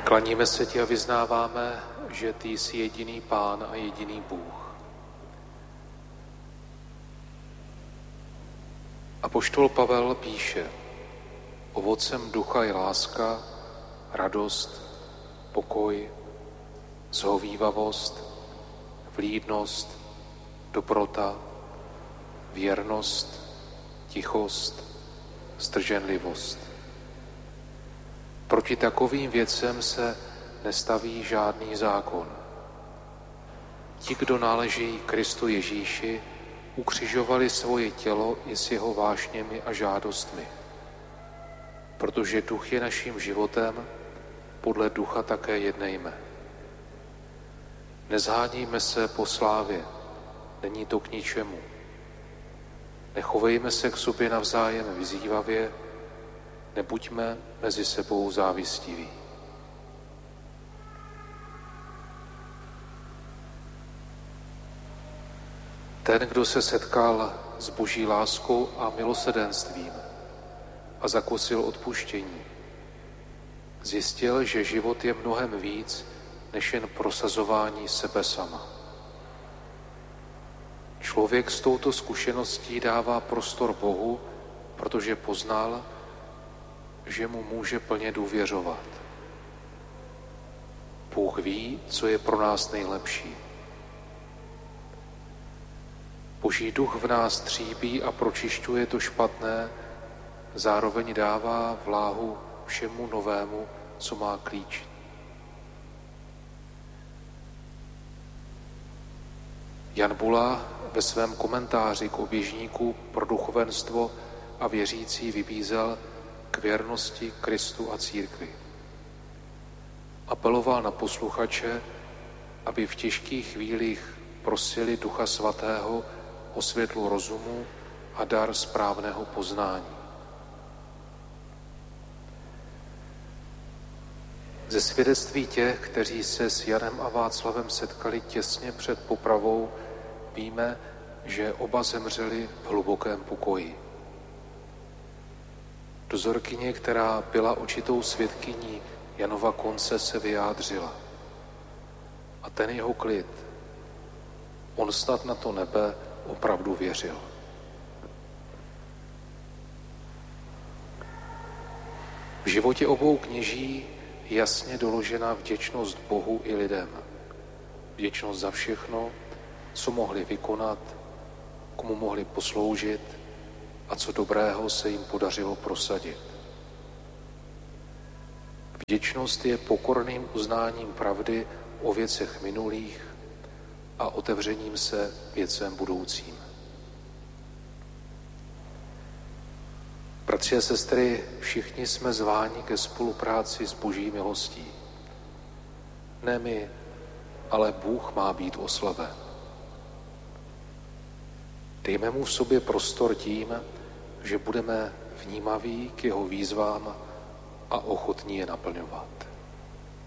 Klaníme se ti a vyznáváme, že ty jsi jediný Pán a jediný Bůh. Apoštol Pavel píše: ovocem ducha je láska, radost, pokoj, zhovívavost, vlídnost, dobrota, věrnost, tichost, zdrženlivost. Proti takovým věcem se nestaví žádný zákon. Ti, kdo náleží Kristu Ježíši, ukřižovali svoje tělo i s jeho vášněmi a žádostmi. Protože duch je naším životem, podle ducha také jednejme. Nezhánějme se po slávě, není to k ničemu. Nechovejme se k sobě navzájem vyzývavě, nebuďme mezi sebou závistiví. Ten, kdo se setkal s Boží láskou a milosrdenstvím a zakusil odpuštění, zjistil, že život je mnohem víc než jen prosazování sebe sama. Člověk s touto zkušeností dává prostor Bohu, protože poznal, že mu může plně důvěřovat. Bůh ví, co je pro nás nejlepší. Boží duch v nás tříbí a pročišťuje to špatné, zároveň dává vláhu všemu novému, co má klíč. Jan Bula ve svém komentáři k oběžníku pro duchovenstvo a věřící vybízel k věrnosti Kristu a církvi. Apeloval na posluchače, aby v těžkých chvílích prosili Ducha Svatého o světlo rozumu a dar správného poznání. Ze svědectví těch, kteří se s Janem a Václavem setkali těsně před popravou, víme, že oba zemřeli v hlubokém pokoji. Dozorkyně, která byla očitou svědkyní Janova konce, se vyjádřila: a ten jeho klid, on snad na to nebe opravdu věřil. V životě obou kněží je jasně doložena vděčnost Bohu i lidem. Vděčnost za všechno, co mohli vykonat, komu mohli posloužit a co dobrého se jim podařilo prosadit. Vděčnost je pokorným uznáním pravdy o věcech minulých a otevřením se věcem budoucím. Bratři a sestry, všichni jsme zváni ke spolupráci s Boží milostí. Ne my, ale Bůh má být oslaven. Dejme mu v sobě prostor tím, že budeme vnímaví k jeho výzvám a ochotní je naplňovat.